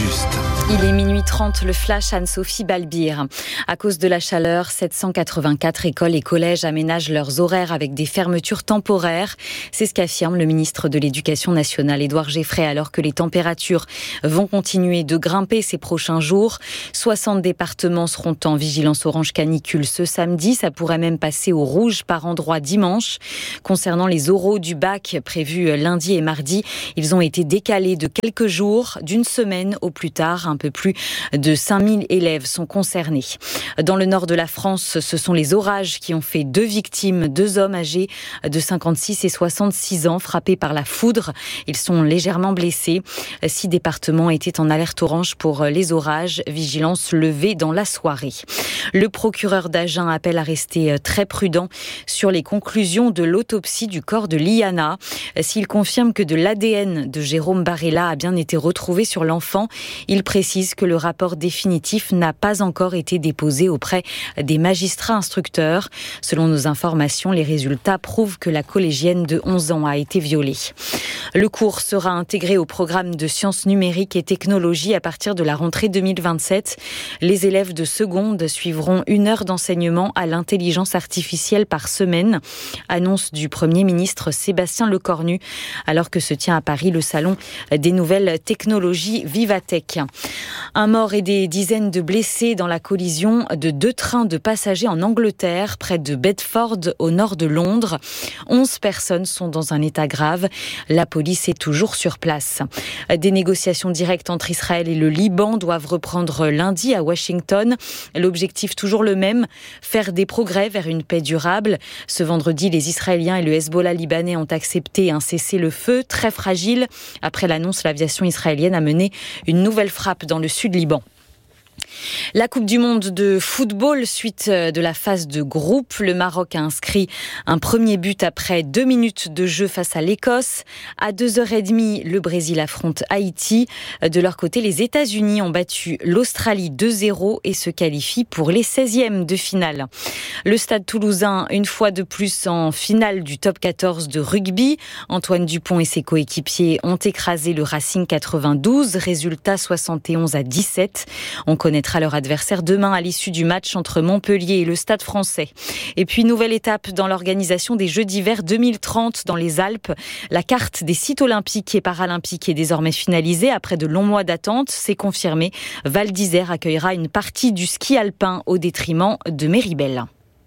juste. Il est minuit 30, le flash Anne-Sophie Balbir. À cause de la chaleur, 784 écoles et collèges aménagent leurs horaires avec des fermetures temporaires. C'est ce qu'affirme le ministre de l'Éducation nationale, Édouard Geoffrey, alors que les températures vont continuer de grimper ces prochains jours. 60 départements seront en vigilance orange canicule ce samedi. Ça pourrait même passer au rouge par endroits dimanche. Concernant les oraux du bac prévus lundi et mardi, ils ont été décalés de quelques jours, d'une semaine au plus tard. Un peu plus de 5000 élèves sont concernés. Dans le nord de la France, ce sont les orages qui ont fait 2 victimes, 2 hommes âgés de 56 et 66 ans frappés par la foudre. Ils sont légèrement blessés. 6 départements étaient en alerte orange pour les orages. Vigilance levée dans la soirée. Le procureur d'Agen appelle à rester très prudent sur les conclusions de l'autopsie du corps de Liana. S'il confirme que de l'ADN de Jérôme Barella a bien été retrouvé sur l'enfant, il précise que le rapport définitif n'a pas encore été déposé auprès des magistrats instructeurs. Selon nos informations, les résultats prouvent que la collégienne de 11 ans a été violée. Le cours sera intégré au programme de sciences numériques et technologies à partir de la rentrée 2027. Les élèves de seconde suivront 1 heure d'enseignement à l'intelligence artificielle par semaine. Annonce du Premier ministre Sébastien Lecornu, alors que se tient à Paris le salon des nouvelles technologies Vivatech. Un mort et des dizaines de blessés dans la collision de 2 trains de passagers en Angleterre, près de Bedford, au nord de Londres. 11 personnes sont dans un état grave. La police est toujours sur place. Des négociations directes entre Israël et le Liban doivent reprendre lundi à Washington. L'objectif toujours le même, faire des progrès vers une paix durable. Ce vendredi, les Israéliens et le Hezbollah libanais ont accepté un cessez-le-feu très fragile. Après l'annonce, l'aviation israélienne a mené une nouvelle frappe dans le sud Liban. La Coupe du monde de football, suite de la phase de groupe. Le Maroc a inscrit un premier but après 2 minutes de jeu face à l'Écosse. À 2h30, le Brésil affronte Haïti. De leur côté, les États-Unis ont battu l'Australie 2-0 et se qualifient pour les 16e de finale. Le Stade Toulousain, une fois de plus en finale du top 14 de rugby. Antoine Dupont et ses coéquipiers ont écrasé le Racing 92, résultat 71-17. On connaîtra leur adversaire demain à l'issue du match entre Montpellier et le Stade français. Et puis, nouvelle étape dans l'organisation des Jeux d'hiver 2030 dans les Alpes. La carte des sites olympiques et paralympiques est désormais finalisée. Après de longs mois d'attente, c'est confirmé. Val d'Isère accueillera une partie du ski alpin au détriment de Méribel.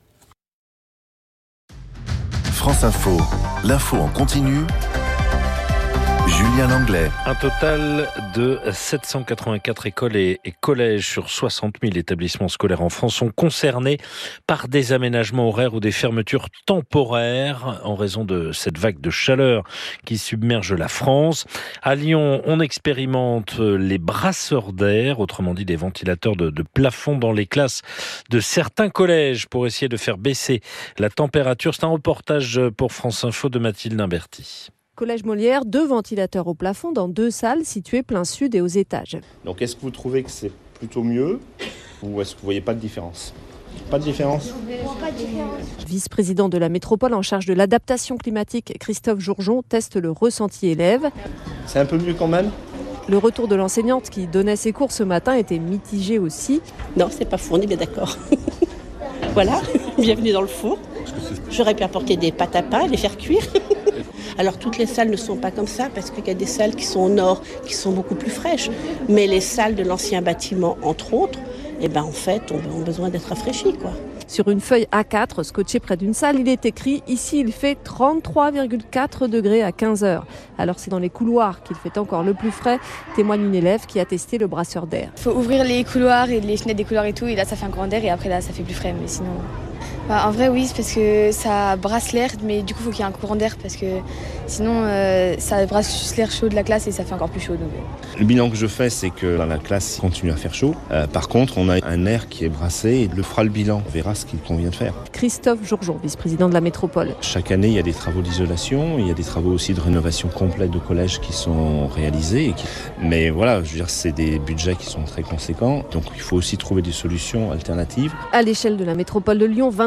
France Info, l'info en continu. Julien Langlais. Un total de 784 écoles et collèges sur 60 000 établissements scolaires en France sont concernés par des aménagements horaires ou des fermetures temporaires en raison de cette vague de chaleur qui submerge la France. À Lyon, on expérimente les brasseurs d'air, autrement dit des ventilateurs de plafond dans les classes de certains collèges pour essayer de faire baisser la température. C'est un reportage pour France Info de Mathilde Imberti. Collège Molière, 2 ventilateurs au plafond dans 2 salles situées plein sud et aux étages. Donc est-ce que vous trouvez que c'est plutôt mieux ou est-ce que vous voyez pas de différence ? Pas de différence ? Pas de différence. Vice-président de la métropole en charge de l'adaptation climatique, Christophe Jourjon, teste le ressenti élève. C'est un peu mieux quand même ? Le retour de l'enseignante qui donnait ses cours ce matin était mitigé aussi. Non, c'est pas fourni, mais d'accord. Voilà, bienvenue dans le four. J'aurais pu apporter des pâtes à pain et les faire cuire. Alors toutes les salles ne sont pas comme ça parce qu'il y a des salles qui sont au nord, qui sont beaucoup plus fraîches. Mais les salles de l'ancien bâtiment, entre autres, en fait, ont besoin d'être rafraîchies, quoi. Sur une feuille A4 scotchée près d'une salle, il est écrit « Ici, il fait 33,4 degrés à 15 heures ». Alors c'est dans les couloirs qu'il fait encore le plus frais, témoigne une élève qui a testé le brasseur d'air. Il faut ouvrir les couloirs et les fenêtres des couloirs et tout, et là ça fait un courant d'air et après là ça fait plus frais, mais sinon... en vrai oui, c'est parce que ça brasse l'air, mais du coup il faut qu'il y ait un courant d'air parce que sinon ça brasse juste l'air chaud de la classe et ça fait encore plus chaud. Donc... Le bilan que je fais, c'est que dans la classe, il continue à faire chaud. Par contre, on a un air qui est brassé et le fera le bilan. On verra ce qu'il convient de faire. Christophe Jourjon, vice-président de la métropole. Chaque année, il y a des travaux d'isolation, il y a des travaux aussi de rénovation complète de collèges qui sont réalisés. Mais voilà, je veux dire, c'est des budgets qui sont très conséquents. Donc il faut aussi trouver des solutions alternatives. À l'échelle de la métropole de Lyon, 20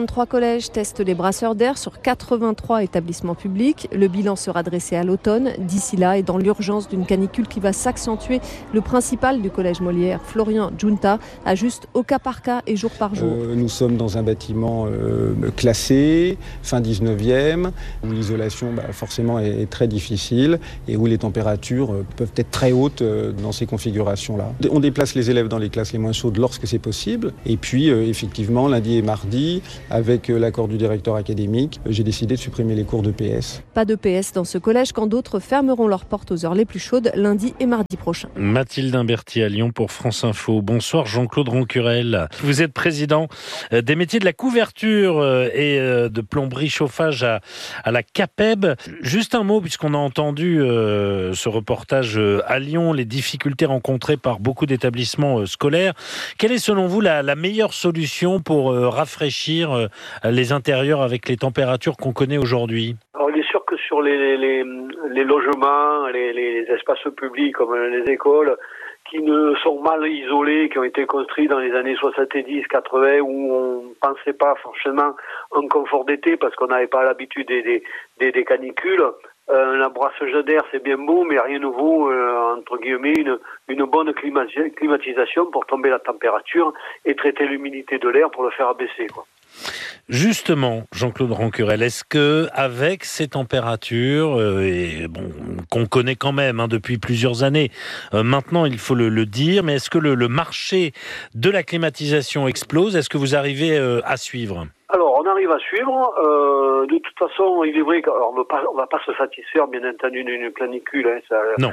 23 collèges testent les brasseurs d'air sur 83 établissements publics. Le bilan sera dressé à l'automne. D'ici là, et dans l'urgence d'une canicule qui va s'accentuer, le principal du collège Molière, Florian Junta, ajuste au cas par cas et jour par jour. Nous sommes dans un bâtiment classé, fin 19e, où l'isolation forcément est très difficile et où les températures peuvent être très hautes dans ces configurations-là. On déplace les élèves dans les classes les moins chaudes lorsque c'est possible. Et puis, effectivement, lundi et mardi, avec l'accord du directeur académique, j'ai décidé de supprimer les cours de PS. Pas de PS dans ce collège quand d'autres fermeront leurs portes aux heures les plus chaudes lundi et mardi prochain. Mathilde Imberti à Lyon pour France Info. Bonsoir Jean-Claude Rancurel. Vous êtes président des métiers de la couverture et de plomberie chauffage à la CAPEB. Juste un mot, puisqu'on a entendu ce reportage à Lyon, les difficultés rencontrées par beaucoup d'établissements scolaires. Quelle est selon vous la meilleure solution pour rafraîchir les intérieurs avec les températures qu'on connaît aujourd'hui ? Alors, il est sûr que sur les logements, les espaces publics comme les écoles, qui ne sont mal isolés, qui ont été construits dans les années 70-80, où on pensait pas forcément en confort d'été parce qu'on n'avait pas l'habitude des canicules. La brassage d'air, c'est bien beau, mais rien ne vaut, entre guillemets, une bonne climatisation pour tomber la température et traiter l'humidité de l'air pour le faire abaisser, quoi. Justement, Jean-Claude Rancurel, est-ce que avec ces températures qu'on connaît quand même depuis plusieurs années, maintenant il faut le dire, mais est-ce que le marché de la climatisation explose ? Est-ce que vous arrivez à suivre ? Alors, on arrive à suivre. De toute façon, il est vrai qu'on ne va pas se satisfaire, bien entendu, d'une canicule. Non.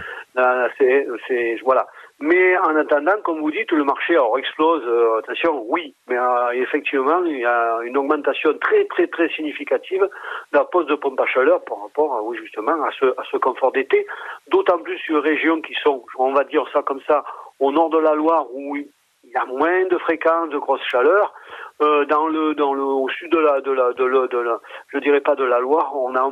Voilà. Mais en attendant, comme vous dites, le marché explose. Attention, oui. Mais effectivement, il y a une augmentation très, très, très significative de la pose de pompe à chaleur par rapport, justement, à ce confort d'été. D'autant plus sur les régions qui sont, on va dire ça comme ça, au nord de la Loire, où il y a moins de fréquences de grosse chaleur. Au sud de la, je dirais pas de la Loire, on s'est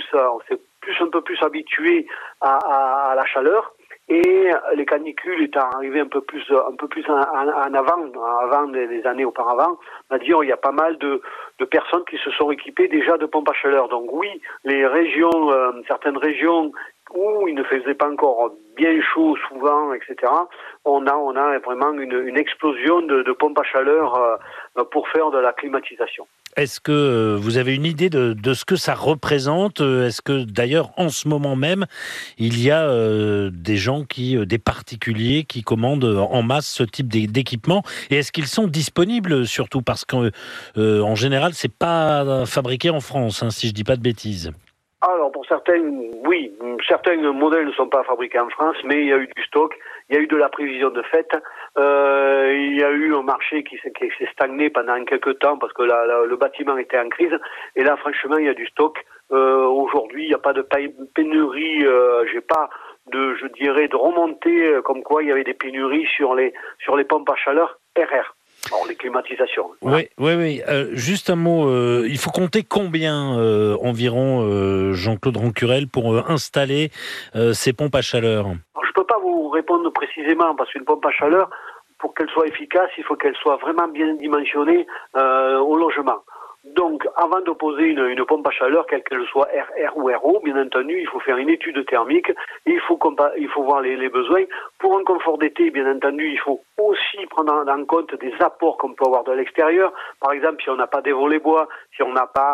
un peu plus habitué à la chaleur. Et les canicules étant arrivées un peu plus en avant des années auparavant, on va dire il y a pas mal de personnes qui se sont équipées déjà de pompes à chaleur. Donc oui, les régions, certaines régions où il ne faisait pas encore bien chaud souvent, etc. On a vraiment une explosion de pompes à chaleur pour faire de la climatisation. Est-ce que vous avez une idée de ce que ça représente ? Est-ce que d'ailleurs en ce moment même il y a des particuliers qui commandent en masse ce type d'équipement ? Et est-ce qu'ils sont disponibles surtout parce qu'en général c'est pas fabriqué en France, si je dis pas de bêtises. Alors pour certains, oui, certains modèles ne sont pas fabriqués en France, mais il y a eu du stock, il y a eu de la prévision de fait, il y a eu un marché qui s'est stagné pendant quelques temps parce que le bâtiment était en crise, et là franchement il y a du stock. Aujourd'hui il n'y a pas de pénurie, j'ai pas de remontée comme quoi il y avait des pénuries sur les pompes à chaleur RR. Alors, les climatisations. Voilà. Oui. Juste un mot. Il faut compter combien environ, Jean-Claude Rancurel, pour installer ces pompes à chaleur ? Alors, je ne peux pas vous répondre précisément parce qu'une pompe à chaleur, pour qu'elle soit efficace, il faut qu'elle soit vraiment bien dimensionnée au logement. Donc, avant de poser une pompe à chaleur, quelle qu'elle soit RR ou RO, bien entendu, il faut faire une étude thermique et il faut voir les besoins. Pour un confort d'été, bien entendu, il faut aussi prendre en compte des apports qu'on peut avoir de l'extérieur. Par exemple, si on n'a pas des volets bois, si on n'a pas,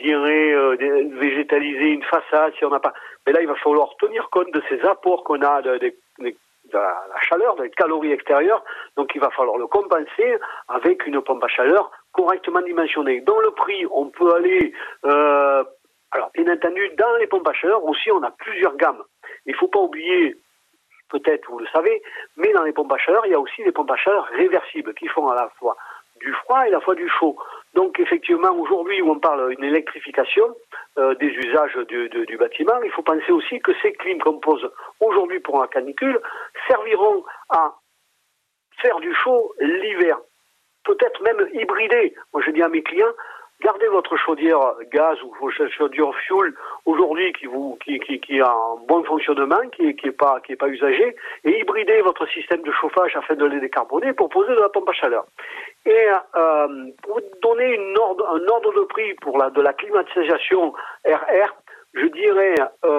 végétalisé une façade, si on n'a pas... Mais là, il va falloir tenir compte de ces apports qu'on a de la chaleur, des calories extérieures. Donc, il va falloir le compenser avec une pompe à chaleur correctement dimensionnée. Dans le prix, on peut aller... alors, bien entendu, dans les pompes à chaleur aussi, on a plusieurs gammes. Il ne faut pas oublier, peut-être vous le savez, mais dans les pompes à chaleur, il y a aussi des pompes à chaleur réversibles qui font à la fois du froid et à la fois du chaud. Donc, effectivement, aujourd'hui, où on parle d'une électrification des usages du bâtiment, il faut penser aussi que ces clims qu'on pose aujourd'hui pour la canicule serviront à faire du chaud l'hiver. Peut-être même hybrider. Moi, je dis à mes clients, Gardez votre chaudière gaz ou votre chaudière fuel aujourd'hui qui a un bon fonctionnement, qui est pas usagé, et hybridez votre système de chauffage afin de les décarboner pour poser de la pompe à chaleur. Et pour donner un ordre de prix pour de la climatisation RR, je dirais,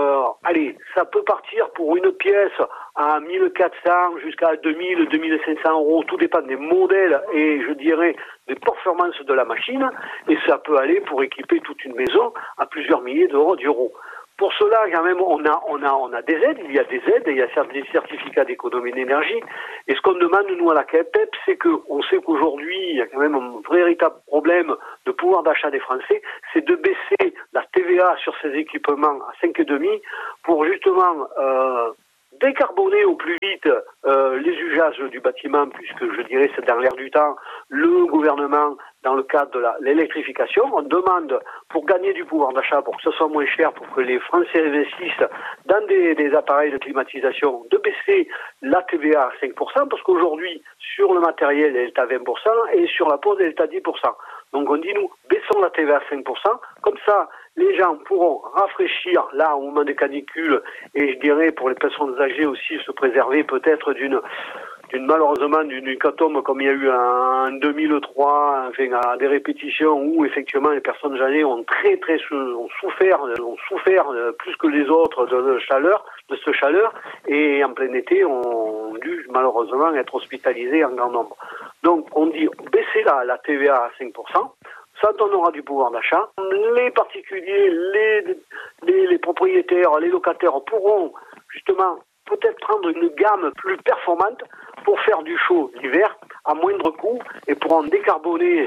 ça peut partir pour une pièce à 1400 jusqu'à 2000, 2500 euros, tout dépend des modèles et je dirais des performances de la machine, et ça peut aller pour équiper toute une maison à plusieurs milliers d'euros. Pour cela, quand même, on a des aides, il y a des certificats d'économie d'énergie, et ce qu'on demande, nous, à la CAPEP, c'est qu'on sait qu'aujourd'hui, il y a quand même un véritable problème de pouvoir d'achat des Français, c'est de baisser la TVA sur ces équipements à 5,5 pour justement décarboner au plus vite les usages du bâtiment, puisque je dirais c'est dans l'air du temps, le gouvernement, dans le cadre de l'électrification, on demande pour gagner du pouvoir d'achat, pour que ce soit moins cher, pour que les Français investissent dans des appareils de climatisation, de baisser la TVA à 5%, parce qu'aujourd'hui, sur le matériel, elle est à 20% et sur la pose, elle est à 10%. Donc on dit, nous, baissons la TVA à 5%, comme ça, les gens pourront rafraîchir là au moment des canicules et je dirais pour les personnes âgées aussi se préserver peut-être malheureusement d'une hécatombe comme il y a eu en 2003, enfin à des répétitions où effectivement les personnes âgées ont souffert plus que les autres de cette chaleur et en plein été ont dû malheureusement être hospitalisés en grand nombre. Donc on dit baisser la TVA à 5%. Ça donnera du pouvoir d'achat. Les particuliers, les propriétaires, les locataires pourront justement peut-être prendre une gamme plus performante pour faire du chaud l'hiver à moindre coût et pourront décarboner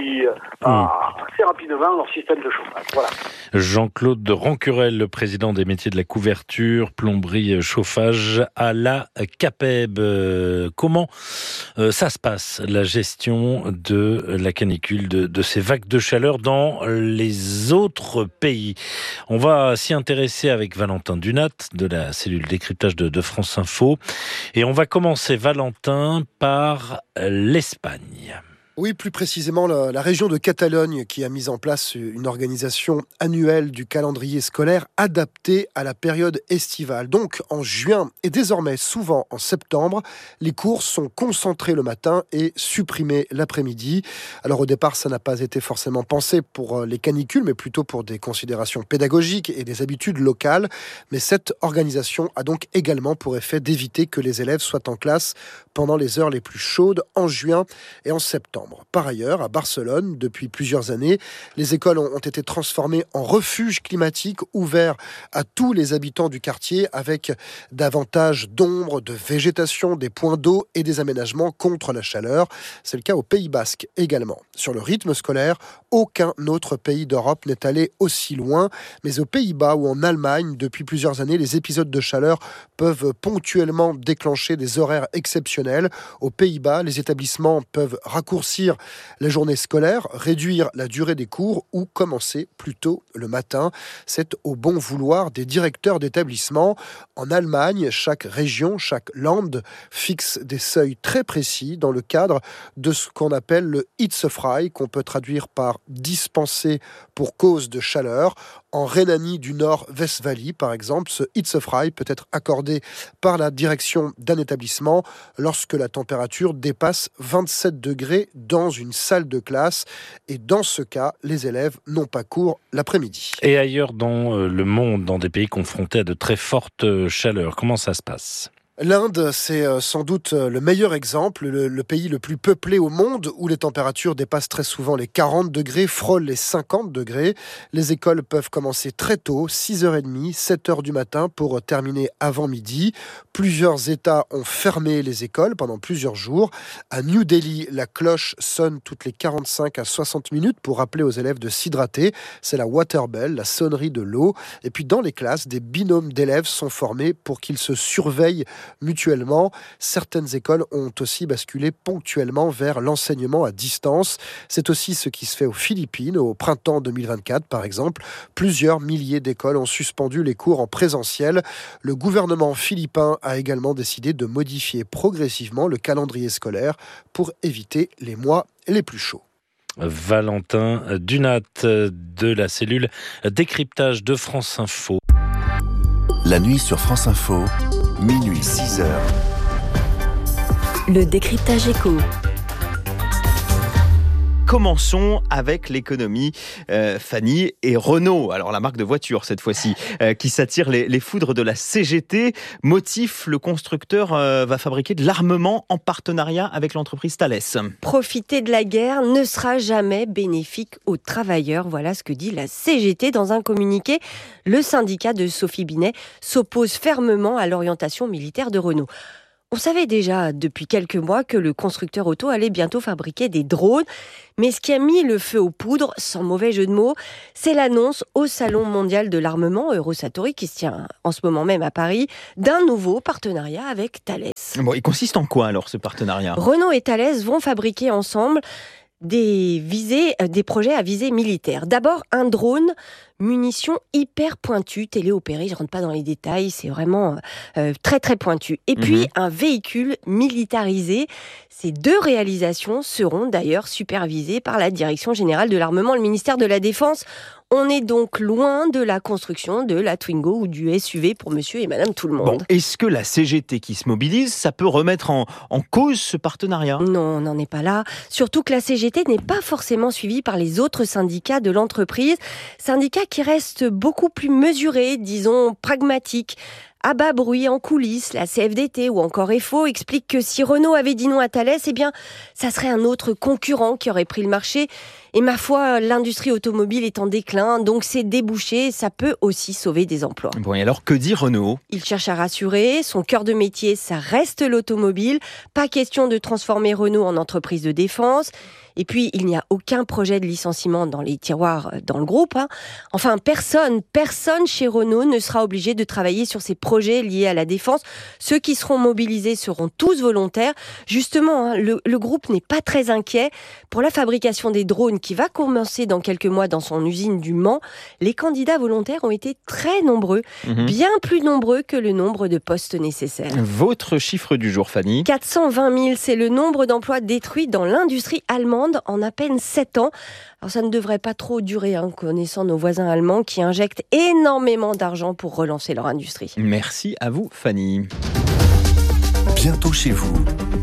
assez rapidement leur système de chauffage. Voilà. Jean-Claude Rancurel, le président des métiers de la couverture, plomberie, chauffage à la CAPEB. Comment ça se passe, la gestion de la canicule, de ces vagues de chaleur dans les autres pays? On va s'y intéresser avec Valentin Dunat de la cellule décryptage de France Info. Et on va commencer, Valentin, par l'Espagne. Oui, plus précisément la région de Catalogne qui a mis en place une organisation annuelle du calendrier scolaire adaptée à la période estivale. Donc en juin et désormais souvent en septembre, les cours sont concentrés le matin et supprimés l'après-midi. Alors au départ, ça n'a pas été forcément pensé pour les canicules, mais plutôt pour des considérations pédagogiques et des habitudes locales. Mais cette organisation a donc également pour effet d'éviter que les élèves soient en classe pendant les heures les plus chaudes en juin et en septembre. Par ailleurs, à Barcelone, depuis plusieurs années, les écoles ont été transformées en refuges climatiques ouverts à tous les habitants du quartier avec davantage d'ombre, de végétation, des points d'eau et des aménagements contre la chaleur. C'est le cas au Pays Basque également. Sur le rythme scolaire, aucun autre pays d'Europe n'est allé aussi loin. Mais aux Pays-Bas ou en Allemagne, depuis plusieurs années, les épisodes de chaleur peuvent ponctuellement déclencher des horaires exceptionnels. Aux Pays-Bas, les établissements peuvent raccourcir la journée scolaire, réduire la durée des cours ou commencer plus tôt le matin. C'est au bon vouloir des directeurs d'établissement. En Allemagne, chaque région, chaque Land fixe des seuils très précis dans le cadre de ce qu'on appelle le Hitzefrei, qu'on peut traduire par dispensé pour cause de chaleur. En Rhénanie du Nord-Westphalie, par exemple, ce Hitzefrei peut être accordé par la direction d'un établissement lorsque la température dépasse 27 degrés dans une salle de classe. Et dans ce cas, les élèves n'ont pas cours l'après-midi. Et ailleurs dans le monde, dans des pays confrontés à de très fortes chaleurs, comment ça se passe ? L'Inde, c'est sans doute le meilleur exemple, le pays le plus peuplé au monde où les températures dépassent très souvent les 40 degrés, frôlent les 50 degrés. Les écoles peuvent commencer très tôt, 6h30, 7h du matin pour terminer avant midi. Plusieurs États ont fermé les écoles pendant plusieurs jours. À New Delhi, la cloche sonne toutes les 45 à 60 minutes pour rappeler aux élèves de s'hydrater. C'est la water bell, la sonnerie de l'eau. Et puis dans les classes, des binômes d'élèves sont formés pour qu'ils se surveillent mutuellement. Certaines écoles ont aussi basculé ponctuellement vers l'enseignement à distance. C'est aussi ce qui se fait aux Philippines. Au printemps 2024, par exemple, plusieurs milliers d'écoles ont suspendu les cours en présentiel. Le gouvernement philippin a également décidé de modifier progressivement le calendrier scolaire pour éviter les mois les plus chauds. Valentin Dunat de la cellule décryptage de France Info. La nuit sur France Info, minuit 6h. Le décryptage éco. Commençons avec l'économie, Fanny, et Renault, alors la marque de voiture cette fois-ci, qui s'attire les foudres de la CGT. Motif, le constructeur va fabriquer de l'armement en partenariat avec l'entreprise Thales. Profiter de la guerre ne sera jamais bénéfique aux travailleurs. Voilà ce que dit la CGT dans un communiqué. Le syndicat de Sophie Binet s'oppose fermement à l'orientation militaire de Renault. On savait déjà depuis quelques mois que le constructeur auto allait bientôt fabriquer des drones. Mais ce qui a mis le feu aux poudres, sans mauvais jeu de mots, c'est l'annonce au Salon mondial de l'armement Eurosatory, qui se tient en ce moment même à Paris, d'un nouveau partenariat avec Thales. Bon, il consiste en quoi alors ce partenariat ? Renault et Thales vont fabriquer ensemble des projets à visée militaire. D'abord, un drone, munition hyper pointue, téléopérée, je rentre pas dans les détails, c'est vraiment très très pointu. Et puis, un véhicule militarisé. Ces deux réalisations seront d'ailleurs supervisées par la Direction Générale de l'Armement, le ministère de la Défense. On est donc loin de la construction de la Twingo ou du SUV pour monsieur et madame tout le monde. Bon, est-ce que la CGT qui se mobilise, ça peut remettre en cause ce partenariat ? Non, on n'en est pas là. Surtout que la CGT n'est pas forcément suivie par les autres syndicats de l'entreprise. Syndicats qui restent beaucoup plus mesurés, disons pragmatiques. À bas bruit en coulisses, la CFDT ou encore EFO explique que si Renault avait dit non à Thales, eh bien, ça serait un autre concurrent qui aurait pris le marché. Et ma foi, l'industrie automobile est en déclin, donc ces débouchés, ça peut aussi sauver des emplois. Bon, et alors que dit Renault ? Il cherche à rassurer, son cœur de métier, ça reste l'automobile. Pas question de transformer Renault en entreprise de défense. Et puis, il n'y a aucun projet de licenciement dans les tiroirs dans le groupe. Enfin, personne chez Renault ne sera obligé de travailler sur ces projets liés à la défense. Ceux qui seront mobilisés seront tous volontaires. Justement, le groupe n'est pas très inquiet. Pour la fabrication des drones qui va commencer dans quelques mois dans son usine du Mans, les candidats volontaires ont été très nombreux, bien plus nombreux que le nombre de postes nécessaires. Votre chiffre du jour, Fanny ? 420 000, c'est le nombre d'emplois détruits dans l'industrie allemande en à peine 7 ans. Alors ça ne devrait pas trop durer, connaissant nos voisins allemands qui injectent énormément d'argent pour relancer leur industrie. Merci à vous, Fanny. Bientôt chez vous.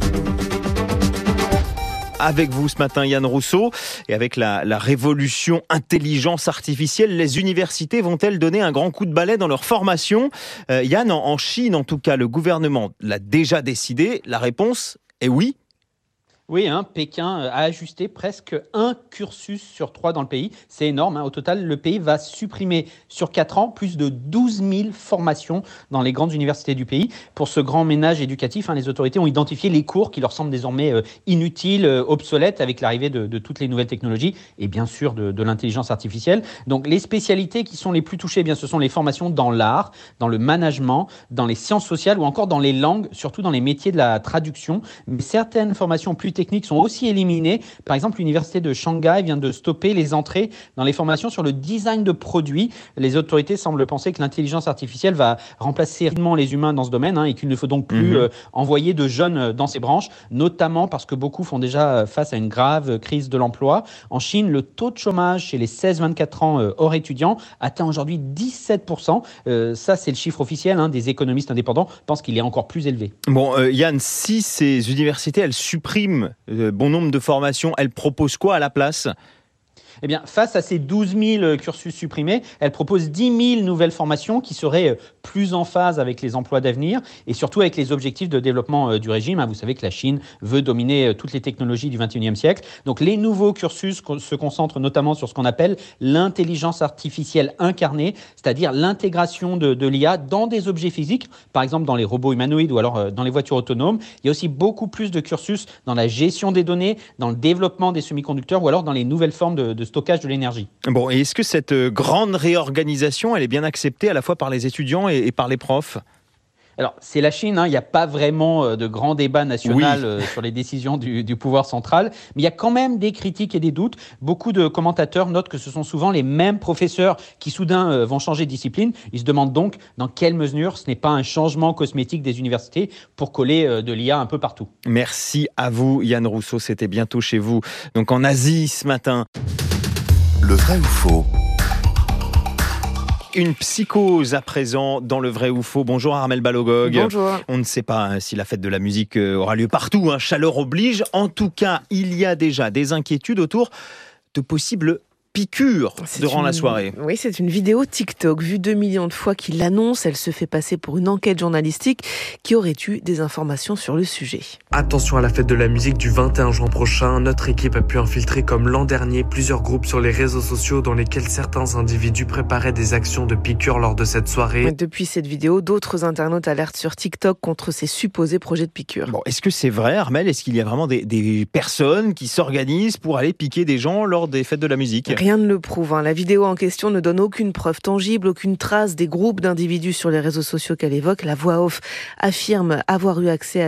Avec vous ce matin, Yann Rousseau, et avec la révolution intelligence artificielle, les universités vont-elles donner un grand coup de balai dans leur formation ? Yann, en Chine, en tout cas, le gouvernement l'a déjà décidé. La réponse est oui. Oui, Pékin a ajusté presque un cursus sur 3 dans le pays. C'est énorme. Au total, le pays va supprimer sur 4 ans plus de 12 000 formations dans les grandes universités du pays. Pour ce grand ménage éducatif, les autorités ont identifié les cours qui leur semblent désormais inutiles, obsolètes, avec l'arrivée de toutes les nouvelles technologies et bien sûr de l'intelligence artificielle. Donc les spécialités qui sont les plus touchées, ce sont les formations dans l'art, dans le management, dans les sciences sociales ou encore dans les langues, surtout dans les métiers de la traduction. Mais certaines formations plus techniques sont aussi éliminées. Par exemple, l'université de Shanghai vient de stopper les entrées dans les formations sur le design de produits. Les autorités semblent penser que l'intelligence artificielle va remplacer rapidement les humains dans ce domaine et qu'il ne faut donc plus envoyer de jeunes dans ces branches, notamment parce que beaucoup font déjà face à une grave crise de l'emploi. En Chine, le taux de chômage chez les 16-24 ans hors étudiants atteint aujourd'hui 17%. Ça, c'est le chiffre officiel. Des économistes indépendants pensent qu'il est encore plus élevé. Bon, Yann, si ces universités, elles suppriment bon nombre de formations, elles proposent quoi à la place ? Eh bien, face à ces 12 000 cursus supprimés, elle propose 10 000 nouvelles formations qui seraient plus en phase avec les emplois d'avenir et surtout avec les objectifs de développement du régime. Vous savez que la Chine veut dominer toutes les technologies du XXIe siècle. Donc, les nouveaux cursus se concentrent notamment sur ce qu'on appelle l'intelligence artificielle incarnée, c'est-à-dire l'intégration de l'IA dans des objets physiques, par exemple dans les robots humanoïdes ou alors dans les voitures autonomes. Il y a aussi beaucoup plus de cursus dans la gestion des données, dans le développement des semi-conducteurs ou alors dans les nouvelles formes de stockage de l'énergie. Bon, et est-ce que cette grande réorganisation, elle est bien acceptée à la fois par les étudiants et par les profs ? Alors, c'est la Chine, il n'y a pas vraiment de grand débat national sur les décisions du pouvoir central, mais il y a quand même des critiques et des doutes. Beaucoup de commentateurs notent que ce sont souvent les mêmes professeurs qui soudain vont changer de discipline. Ils se demandent donc dans quelle mesure ce n'est pas un changement cosmétique des universités pour coller de l'IA un peu partout. Merci à vous, Yann Rousseau. C'était bientôt chez vous, donc en Asie ce matin. Le vrai ou faux? Une psychose à présent dans le vrai ou faux. Bonjour Armelle Balogog. Bonjour. On ne sait pas si la fête de la musique aura lieu partout, chaleur oblige. En tout cas, il y a déjà des inquiétudes autour de possibles piqûres durant la soirée. Oui, c'est une vidéo TikTok vue 2 millions de fois qui l'annonce. Elle se fait passer pour une enquête journalistique qui aurait eu des informations sur le sujet. Attention à la fête de la musique du 21 juin prochain. Notre équipe a pu infiltrer comme l'an dernier plusieurs groupes sur les réseaux sociaux dans lesquels certains individus préparaient des actions de piqûres lors de cette soirée. Depuis cette vidéo, d'autres internautes alertent sur TikTok contre ces supposés projets de piqûres. Bon, est-ce que c'est vrai, Armelle? Est-ce qu'il y a vraiment des personnes qui s'organisent pour aller piquer des gens lors des fêtes de la musique? Rien ne le prouve. La vidéo en question ne donne aucune preuve tangible, aucune trace des groupes d'individus sur les réseaux sociaux qu'elle évoque. La voix off affirme avoir eu accès à